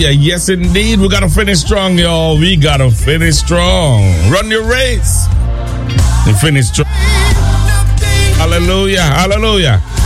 Hallelujah. Yes, indeed. We got to finish strong, y'all. We got to finish strong. Run your race and finish strong. Hallelujah. Hallelujah.